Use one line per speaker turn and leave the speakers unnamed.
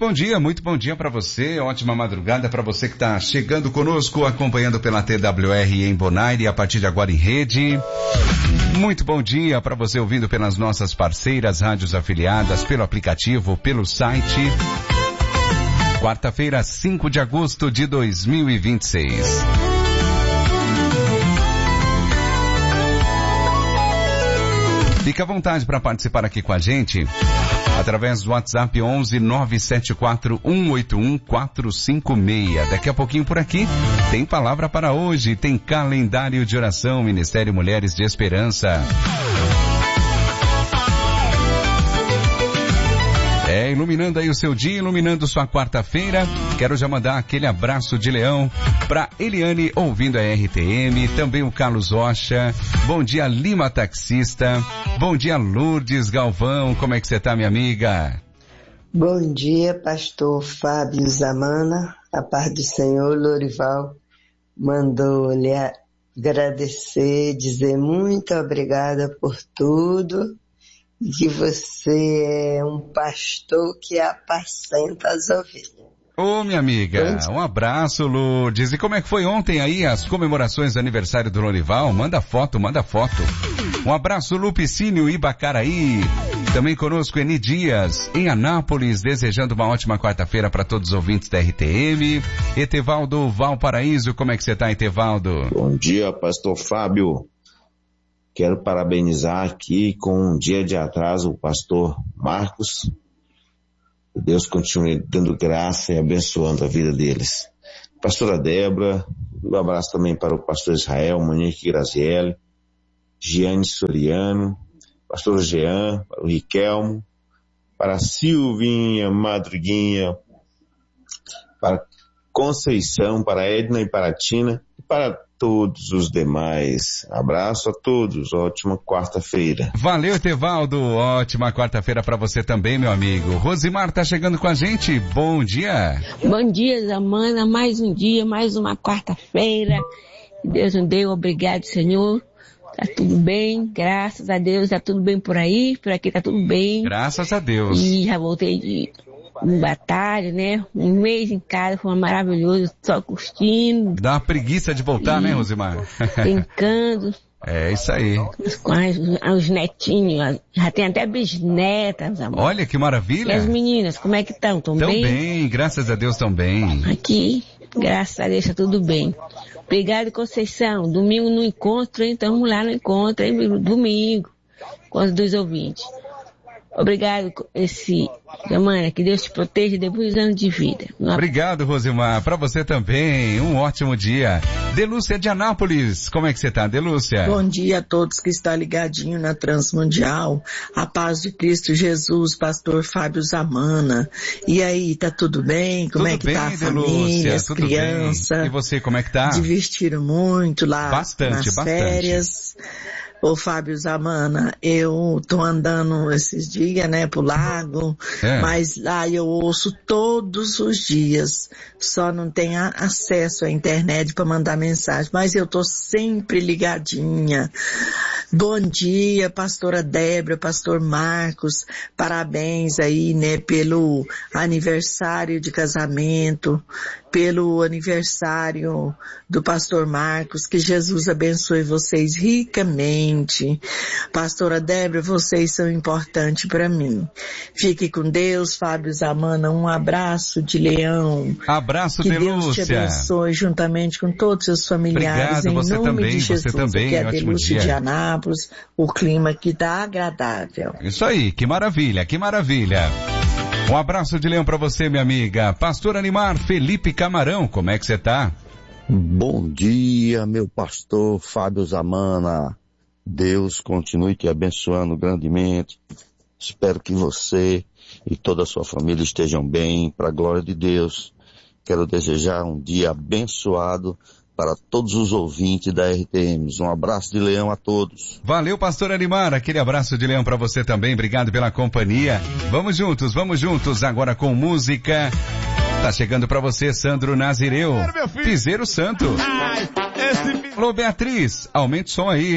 muito bom dia para você, ótima madrugada para você que está chegando conosco, acompanhando pela TWR em Bonaire, a partir de agora em rede. Muito bom dia para você ouvindo pelas nossas parceiras, rádios afiliadas, pelo aplicativo, pelo site. Quarta-feira, 5 de agosto de 2026. Fica à vontade para participar aqui com a gente através do WhatsApp 11 974 181 456. Daqui a pouquinho por aqui tem palavra para hoje, tem calendário de oração, Ministério Mulheres de Esperança. Iluminando aí o seu dia, iluminando sua quarta-feira. Quero já mandar aquele abraço de leão para Eliane, ouvindo a RTM, também o Carlos Rocha. Bom dia, Lima Taxista. Bom dia, Lourdes Galvão. Como é que você tá, minha amiga?
Bom dia, pastor Fábio Zamana. A paz do Senhor. Lorival mandou lhe agradecer, dizer muito obrigada por tudo. Que você é um pastor que apacenta as ovelhas.
Ô, minha amiga, um abraço, Lourdes. E como é que foi ontem aí as comemorações do aniversário do Lorival? Manda foto. Um abraço, Lupicínio Ibacaraí. Também conosco, Eni Dias, em Anápolis, desejando uma ótima quarta-feira para todos os ouvintes da RTM. Etevaldo Valparaíso, como é que você tá, Etevaldo?
Bom dia, pastor Fábio. Quero parabenizar aqui com um dia de atraso o pastor Marcos. Que Deus continue dando graça e abençoando a vida deles. Pastora Débora, um abraço também para o pastor Israel, Monique Grazielli, Giane Soriano, pastor Jean, para o Riquelmo, para a Silvinha Madruguinha, para Conceição, para a Edna e para a Tina, e para todos os demais. Abraço a todos, ótima quarta-feira.
Valeu, Etevaldo, ótima quarta-feira para você também, meu amigo. Rosimar tá chegando com a gente, bom dia.
Bom dia, Zamana, mais um dia, mais uma quarta-feira. Deus nos deu, obrigado, Senhor. Tá tudo bem, graças a Deus, tá tudo bem por aí, por aqui tá tudo bem.
Graças a Deus.
E já voltei de batalha, né? Um mês em casa, foi maravilhoso, só curtindo.
Dá uma preguiça de voltar, né, Rosimar?
Brincando.
É isso aí.
Com os netinhos, já tem até bisnetas, amor.
Olha que maravilha.
E as meninas, como é que estão? Tão bem?
Tão bem, graças a Deus tão bem.
Aqui, graças a Deus, tá tudo bem. Obrigado, Conceição. Domingo no encontro, hein? Então vamos lá no encontro, hein? Domingo, com os dois ouvintes. Obrigado, Zamana, que Deus te proteja depois dos anos de vida.
Obrigado, Rosimar. Para você também, um ótimo dia. Delúcia de Anápolis, como é que você tá, Delúcia?
Bom dia a todos que estão ligadinhos na Transmundial. A paz de Cristo Jesus, pastor Fábio Zamana. E aí, tá tudo bem? Como é que
bem,
tá a
Delúcia,
família, as crianças?
E você, como é que tá?
Divertiram muito lá nas férias. Ô Fábio Zamana, eu tô andando esses dias, né, pro lago, mas lá eu ouço todos os dias, só não tenho acesso à internet para mandar mensagem, mas eu tô sempre ligadinha. Bom dia, pastora Débora, pastor Marcos, parabéns aí, né, pelo aniversário de casamento, pelo aniversário do pastor Marcos, que Jesus abençoe vocês ricamente. Pastora Débora, vocês são importantes para mim. Fique com Deus, Fábio Zamana, um abraço de leão.
Abraço,
que
Delúcia.
Deus te abençoe juntamente com todos os seus familiares.
Obrigado,
em nome
também,
de Jesus.
você também,
aqui é a
ótimo
Delúcia
dia.
de Anápolis, o clima aqui tá agradável.
Isso aí, que maravilha, que maravilha. Um abraço de leão para você, minha amiga. Pastor Animar, Felipe Camarão, como é que você tá?
Bom dia, meu pastor Fábio Zamana. Deus continue te abençoando grandemente. Espero que você e toda a sua família estejam bem, para a glória de Deus. Quero desejar um dia abençoado para todos os ouvintes da RTM. Um abraço de leão a todos.
Valeu, pastor Animar, aquele abraço de leão para você também, obrigado pela companhia. Vamos juntos, agora com música. Tá chegando para você, Sandro Nazireu, Piseiro Santo. Alô, Beatriz, aumente o som aí.